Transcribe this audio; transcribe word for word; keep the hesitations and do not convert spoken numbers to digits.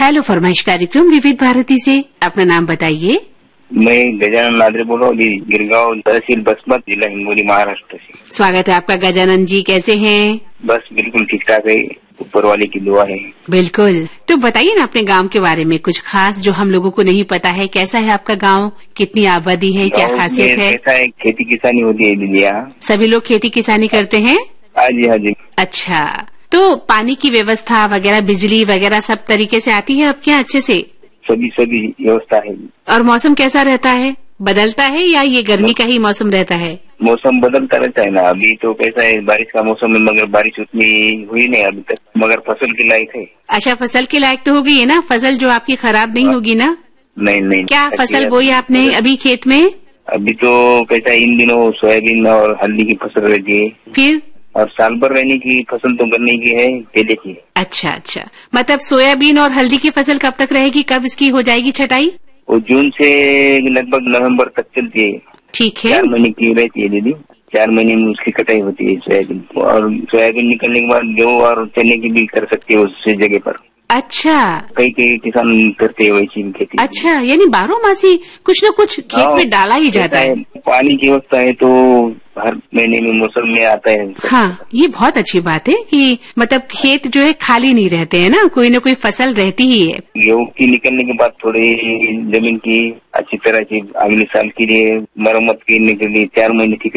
Hello फरमाइश कार्यक्रम विविध भारती से, अपना नाम बताइए। मैं गजानन नादरे बोल रहा हूँ, गिरगांव तहसील बसमत, जिला हिंगोली, महाराष्ट्र से। स्वागत है आपका गजानन जी, कैसे हैं? बस बिल्कुल ठीक ठाक है, ऊपर वाले की दुआ है। बिल्कुल। तो बताइए ना अपने गांव के बारे में कुछ खास जो हम लोगों को नहीं पता है। कैसा है आपका गांव, कितनी आबादी है, क्या खासियत है? ऐसा है, खेती किसानी होती है दीदी यहाँ। सभी लोग खेती किसानी करते हैं? हाँ जी, हाँ जी। अच्छा, तो पानी की व्यवस्था वगैरह, बिजली वगैरह सब तरीके से आती है आपके यहाँ अच्छे से? सभी सभी व्यवस्था है। और मौसम कैसा रहता है, बदलता है या ये गर्मी का ही मौसम रहता है? मौसम बदलता रहता है ना। अभी तो कैसा है, बारिश का मौसम है, मगर बारिश उतनी हुई नहीं अभी तक, मगर फसल के लायक है। अच्छा, फसल के लायक तो हो गई है ना, फसल जो आपकी खराब नहीं होगी ना? नहीं नहीं। क्या फसल बोई आपने अभी खेत में? अभी तो कैसा, इन दिनों सोयाबीन और हल्दी की फसल रहती है। फिर और साल भर रहने की फसल तो गन्ने की है, केले की। अच्छा अच्छा, मतलब सोयाबीन और हल्दी की फसल कब तक रहेगी, कब इसकी हो जाएगी छटाई? वो जून से लगभग नवंबर तक चलती है। ठीक है, चार महीने की रहती है दीदी, चार महीने में उसकी कटाई होती है सोयाबीन। और सोयाबीन निकलने के बाद गेहूँ और चने की भी कर सकते हो उस जगह पर। अच्छा, कई कई किसान करते हैं वैसी खेती। अच्छा, यानी बारह मासी कुछ न कुछ खेत हाँ, में डाला ही जाता है। पानी की व्यवस्था है तो हर महीने में मौसम में आता है। हाँ, ये बहुत अच्छी बात है कि मतलब खेत जो है खाली नहीं रहते हैं ना, कोई न कोई फसल रहती ही है। गेहूँ की निकलने के बाद थोड़ी जमीन की अच्छी तरह से अगले साल के लिए मरम्मत करने के लिए चार महीने की